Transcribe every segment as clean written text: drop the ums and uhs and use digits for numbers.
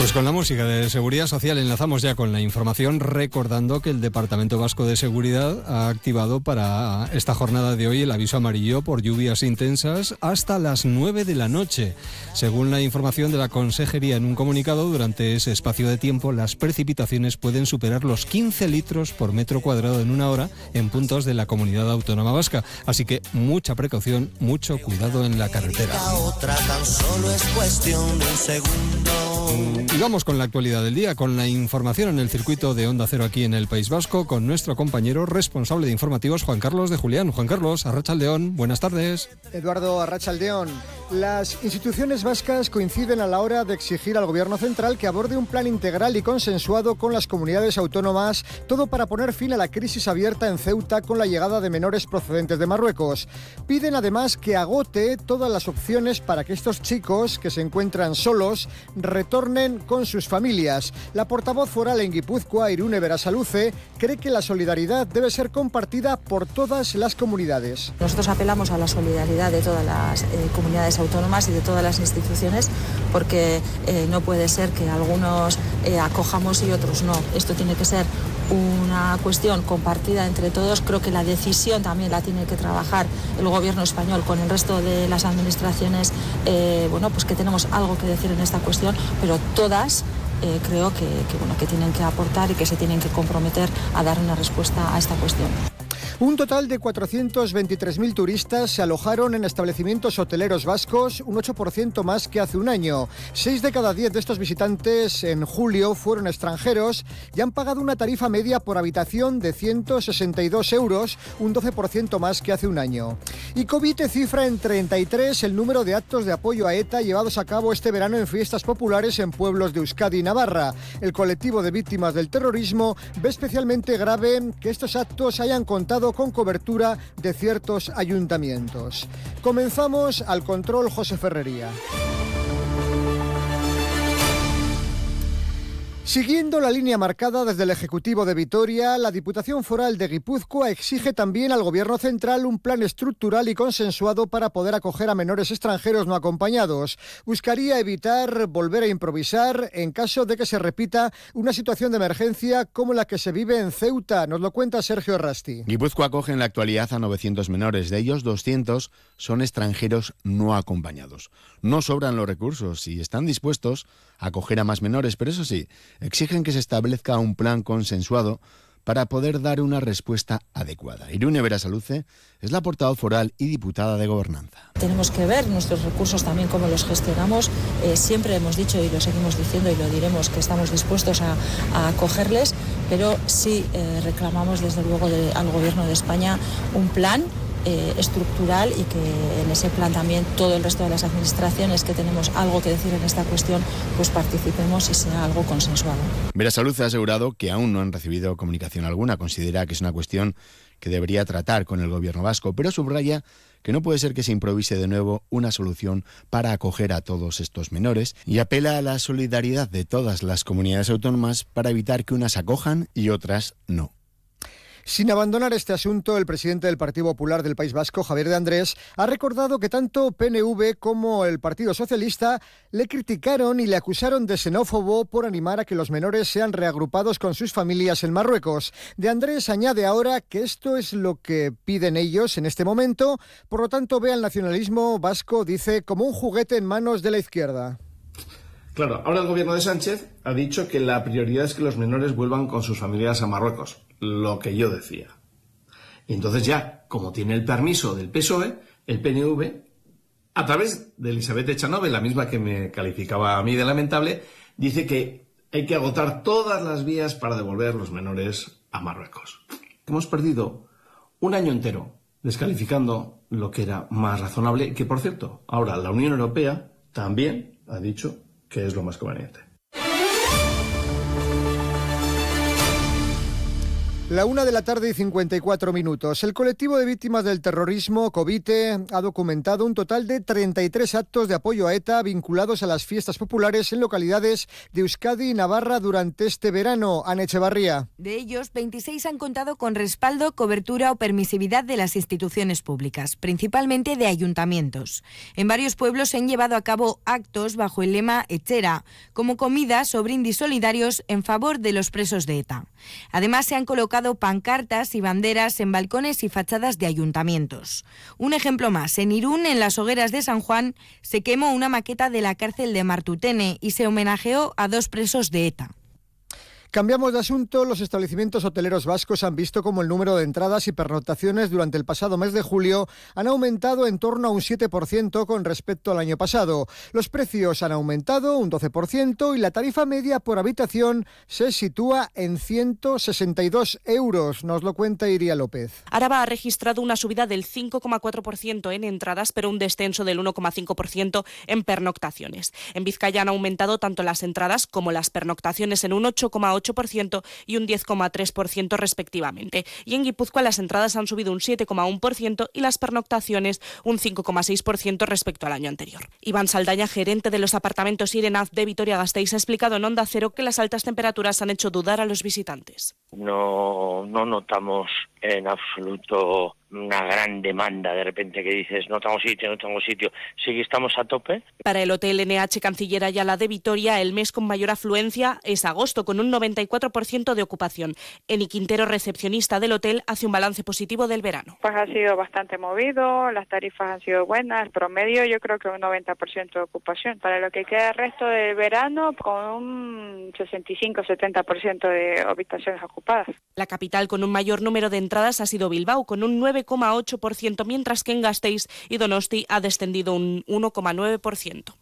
Pues con la música de Seguridad Social enlazamos ya con la información, recordando que el Departamento Vasco de Seguridad ha activado para esta jornada de hoy el aviso amarillo por lluvias intensas hasta las 9 de la noche. Según la información de la Consejería en un comunicado, durante ese espacio de tiempo las precipitaciones pueden superar los 15 litros por metro cuadrado en una hora en puntos de la Comunidad Autónoma Vasca. Así que mucha precaución, mucho cuidado en la carretera. Otra tan solo es cuestión de un segundo. Y vamos con la actualidad del día, con la información en el circuito de Onda Cero aquí en el País Vasco, con nuestro compañero responsable de informativos, Juan Carlos de Julián. Juan Carlos, Arratsaldeón, buenas tardes. Eduardo, Arratsaldeón. Las instituciones vascas coinciden a la hora de exigir al Gobierno central que aborde un plan integral y consensuado con las comunidades autónomas, todo para poner fin a la crisis abierta en Ceuta con la llegada de menores procedentes de Marruecos. Piden además que agote todas las opciones para que estos chicos, que se encuentran solos, retornen con sus familias. La portavoz foral en Guipúzcoa, Irune Berasaluze, cree que la solidaridad debe ser compartida por todas las comunidades. Nosotros apelamos a la solidaridad de todas las comunidades autónomas y de todas las instituciones, porque no puede ser que algunos acojamos y otros no. Esto tiene que ser una cuestión compartida entre todos. Creo que la decisión también la tiene que trabajar el Gobierno español con el resto de las administraciones, pues que tenemos algo que decir en esta cuestión, pero todas creo que tienen que aportar y que se tienen que comprometer a dar una respuesta a esta cuestión. Un total de 423.000 turistas se alojaron en establecimientos hoteleros vascos, un 8% más que hace un año. 6 de cada 10 de estos visitantes en julio fueron extranjeros y han pagado una tarifa media por habitación de 162 euros, un 12% más que hace un año. Y Covite cifra en 33 el número de actos de apoyo a ETA llevados a cabo este verano en fiestas populares en pueblos de Euskadi y Navarra. El colectivo de víctimas del terrorismo ve especialmente grave que estos actos hayan contado con cobertura de ciertos ayuntamientos. Comenzamos al control, José Ferrería. Siguiendo la línea marcada desde el Ejecutivo de Vitoria, la Diputación Foral de Guipúzcoa exige también al Gobierno central un plan estructural y consensuado para poder acoger a menores extranjeros no acompañados. Buscaría evitar volver a improvisar en caso de que se repita una situación de emergencia como la que se vive en Ceuta. Nos lo cuenta Sergio Rasti. Guipúzcoa acoge en la actualidad a 900 menores, de ellos 200 son extranjeros no acompañados. No sobran los recursos y están dispuestos a acoger a más menores, pero eso sí, exigen que se establezca un plan consensuado para poder dar una respuesta adecuada. Irune Berasaluze es la portavoz foral y diputada de Gobernanza. Tenemos que ver nuestros recursos también, cómo los gestionamos. Siempre hemos dicho y lo seguimos diciendo y lo diremos que estamos dispuestos a acogerles, pero sí reclamamos desde luego al Gobierno de España un plan estructural y que en ese plan también todo el resto de las administraciones que tenemos algo que decir en esta cuestión pues participemos y sea algo consensuado. Berasaluze ha asegurado que aún no han recibido comunicación alguna, considera que es una cuestión que debería tratar con el Gobierno vasco, pero subraya que no puede ser que se improvise de nuevo una solución para acoger a todos estos menores y apela a la solidaridad de todas las comunidades autónomas para evitar que unas acojan y otras no. Sin abandonar este asunto, el presidente del Partido Popular del País Vasco, Javier de Andrés, ha recordado que tanto PNV como el Partido Socialista le criticaron y le acusaron de xenófobo por animar a que los menores sean reagrupados con sus familias en Marruecos. De Andrés añade ahora que esto es lo que piden ellos en este momento, por lo tanto ve al nacionalismo vasco, dice, como un juguete en manos de la izquierda. Claro, ahora el gobierno de Sánchez ha dicho que la prioridad es que los menores vuelvan con sus familias a Marruecos, lo que yo decía. Y entonces ya, como tiene el permiso del PSOE, el PNV, a través de Elizabeth Echanove, la misma que me calificaba a mí de lamentable, dice que hay que agotar todas las vías para devolver los menores a Marruecos. Hemos perdido un año entero descalificando lo que era más razonable y que, por cierto, ahora la Unión Europea también ha dicho que es lo más conveniente. La 1:54 p.m. El colectivo de víctimas del terrorismo, Covite, ha documentado un total de 33 actos de apoyo a ETA vinculados a las fiestas populares en localidades de Euskadi y Navarra durante este verano. Ana Echevarría. De ellos, 26 han contado con respaldo, cobertura o permisividad de las instituciones públicas, principalmente de ayuntamientos. En varios pueblos se han llevado a cabo actos bajo el lema Etxera, como comidas o brindis solidarios en favor de los presos de ETA. Además, se han colocado pancartas y banderas en balcones y fachadas de ayuntamientos. Un ejemplo más, en Irún, en las hogueras de San Juan, se quemó una maqueta de la cárcel de Martutene y se homenajeó a 2 presos de ETA. Cambiamos de asunto. Los establecimientos hoteleros vascos han visto cómo el número de entradas y pernoctaciones durante el pasado mes de julio han aumentado en torno a un 7% con respecto al año pasado. Los precios han aumentado un 12% y la tarifa media por habitación se sitúa en 162 euros. Nos lo cuenta Iria López. Araba ha registrado una subida del 5,4% en entradas, pero un descenso del 1,5% en pernoctaciones. En Vizcaya han aumentado tanto las entradas como las pernoctaciones en un 8,8% y un 10,3% respectivamente. Y en Guipúzcoa las entradas han subido un 7,1% y las pernoctaciones un 5,6% respecto al año anterior. Iván Saldaña, gerente de los apartamentos Irenaz de Vitoria-Gasteiz, ha explicado en Onda Cero que las altas temperaturas han hecho dudar a los visitantes. No notamos en absoluto una gran demanda, de repente que dices no tengo sitio, sí que estamos a tope. Para el Hotel NH Canciller Ayala de Vitoria, el mes con mayor afluencia es agosto, con un 94% de ocupación. Eni Quintero, recepcionista del hotel, hace un balance positivo del verano. Pues ha sido bastante movido, las tarifas han sido buenas, promedio yo creo que un 90% de ocupación. Para lo que queda el resto del verano, con un 65-70% de habitaciones ocupadas. La capital con un mayor número de entradas ha sido Bilbao, con un 9,8%, mientras que en Gasteiz y Donosti ha descendido un 1,9%.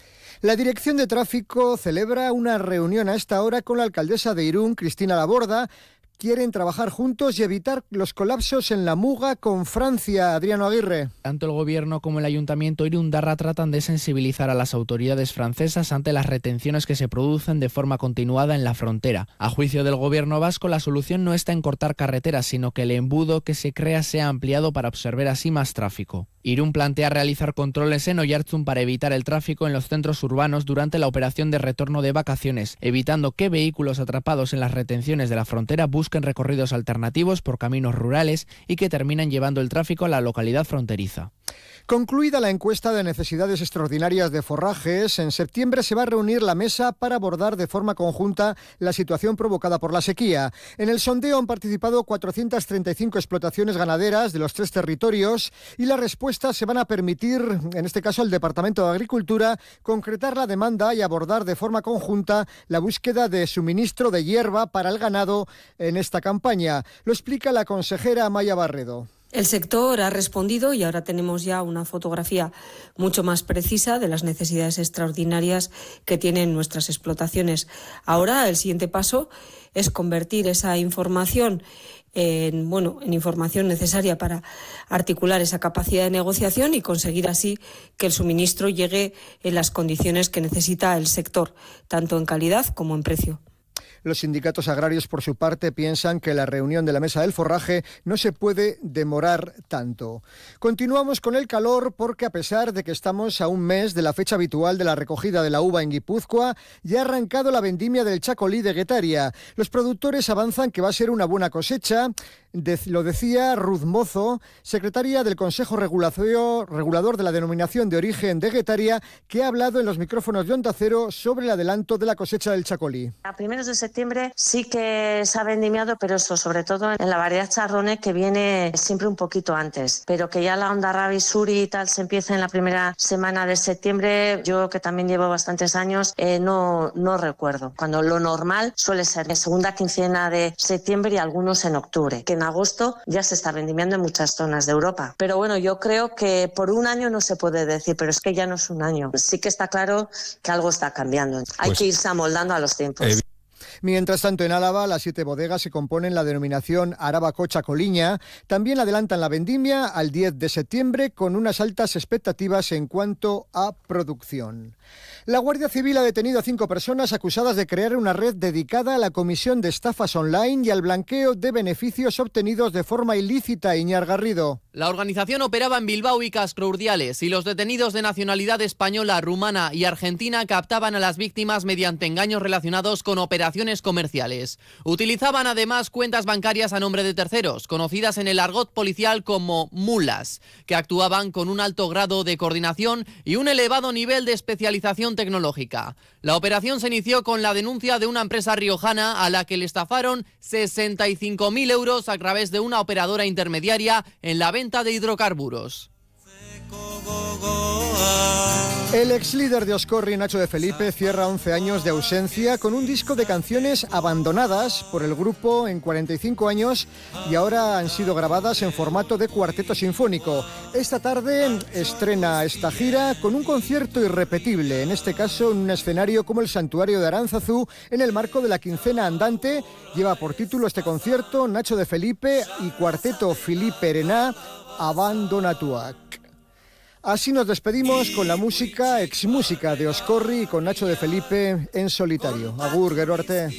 La Dirección de Tráfico celebra una reunión a esta hora con la alcaldesa de Irún, Cristina Laborda. Quieren trabajar juntos y evitar los colapsos en la Muga con Francia. Adriano Aguirre. Tanto el gobierno como el ayuntamiento irundarra tratan de sensibilizar a las autoridades francesas ante las retenciones que se producen de forma continuada en la frontera. A juicio del gobierno vasco, la solución no está en cortar carreteras, sino que el embudo que se crea sea ampliado para absorber así más tráfico. Irún plantea realizar controles en Oiartzun para evitar el tráfico en los centros urbanos durante la operación de retorno de vacaciones, evitando que vehículos atrapados en las retenciones de la frontera busquen recorridos alternativos por caminos rurales y que terminan llevando el tráfico a la localidad fronteriza. Concluida la encuesta de necesidades extraordinarias de forrajes, en septiembre se va a reunir la mesa para abordar de forma conjunta la situación provocada por la sequía. En el sondeo han participado 435 explotaciones ganaderas de los 3 territorios y las respuestas se van a permitir, en este caso al Departamento de Agricultura, concretar la demanda y abordar de forma conjunta la búsqueda de suministro de hierba para el ganado en esta campaña. Lo explica la consejera Amaya Barredo. El sector ha respondido y ahora tenemos ya una fotografía mucho más precisa de las necesidades extraordinarias que tienen nuestras explotaciones. Ahora el siguiente paso es convertir esa información en información necesaria para articular esa capacidad de negociación y conseguir así que el suministro llegue en las condiciones que necesita el sector, tanto en calidad como en precio. Los sindicatos agrarios, por su parte, piensan que la reunión de la mesa del forraje no se puede demorar tanto. Continuamos con el calor porque, a pesar de que estamos a un mes de la fecha habitual de la recogida de la uva en Guipúzcoa, ya ha arrancado la vendimia del Chacolí de Guetaria. Los productores avanzan que va a ser una buena cosecha. Lo decía Ruth Mozo, secretaria del Consejo Regulador de la Denominación de Origen de Guetaria, que ha hablado en los micrófonos de Onda Cero sobre el adelanto de la cosecha del Chacolí. A primeros de septiembre sí que se ha vendimiado, pero eso sobre todo en la variedad Charrone, que viene siempre un poquito antes, pero que ya la Ondarrabi Suri y tal se empieza en la primera semana de septiembre. Yo, que también llevo bastantes años, no recuerdo. Cuando lo normal suele ser en segunda quincena de septiembre y algunos en octubre, que en agosto ya se está vendimiando en muchas zonas de Europa. Pero bueno, yo creo que por un año no se puede decir, pero es que ya no es un año. Sí que está claro que algo está cambiando. Hay que irse amoldando a los tiempos. Mientras tanto, en Álava, las 7 bodegas que componen la denominación Araba-Cocha-Coliña también adelantan la vendimia al 10 de septiembre con unas altas expectativas en cuanto a producción. La Guardia Civil ha detenido a 5 personas acusadas de crear una red dedicada a la comisión de estafas online y al blanqueo de beneficios obtenidos de forma ilícita. Iñar Garrido. La organización operaba en Bilbao y Castro Urdiales y los detenidos de nacionalidad española, rumana y argentina captaban a las víctimas mediante engaños relacionados con operaciones comerciales. Utilizaban además cuentas bancarias a nombre de terceros, conocidas en el argot policial como mulas, que actuaban con un alto grado de coordinación y un elevado nivel de especialización tecnológica. La operación se inició con la denuncia de una empresa riojana a la que le estafaron 65.000 euros a través de una operadora intermediaria en la venta de hidrocarburos. El ex líder de Oscorri, Nacho de Felipe, cierra 11 años de ausencia con un disco de canciones abandonadas por el grupo en 45 años y ahora han sido grabadas en formato de cuarteto sinfónico. Esta tarde estrena esta gira con un concierto irrepetible, en este caso en un escenario como el Santuario de Aránzazu, en el marco de la quincena andante. Lleva por título este concierto Nacho de Felipe y Cuarteto Filipe Herená, Abandonatuak. Así nos despedimos con la música, exmúsica de Oscorri y con Nacho de Felipe en solitario. Agur, gero arte.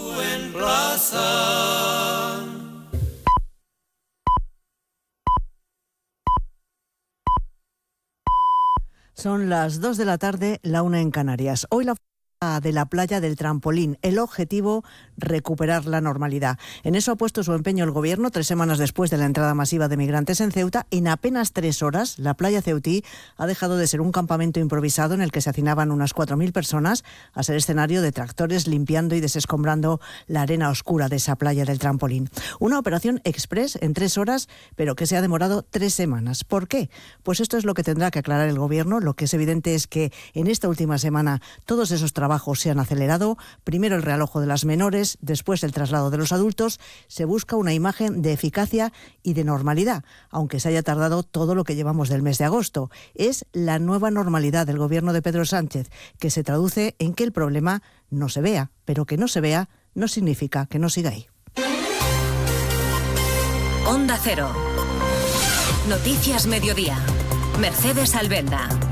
Son las 2 de la tarde, la 1 en Canarias. Hoy la de la playa del Trampolín. El objetivo, recuperar la normalidad. En eso ha puesto su empeño el Gobierno 3 semanas después de la entrada masiva de migrantes en Ceuta. En apenas 3 horas, la playa ceutí ha dejado de ser un campamento improvisado en el que se hacinaban unas 4.000 personas a ser escenario de tractores limpiando y desescombrando la arena oscura de esa playa del Trampolín. Una operación express en 3 horas, pero que se ha demorado 3 semanas. ¿Por qué? Pues esto es lo que tendrá que aclarar el Gobierno. Lo que es evidente es que en esta última semana todos esos trabajos se han acelerado. Primero el realojo de las menores, después el traslado de los adultos. Se busca una imagen de eficacia y de normalidad, aunque se haya tardado todo lo que llevamos del mes de agosto. Es la nueva normalidad del Gobierno de Pedro Sánchez, que se traduce en que el problema no se vea, pero que no se vea no significa que no siga ahí. Onda Cero. Noticias Mediodía. Mercedes Albenda.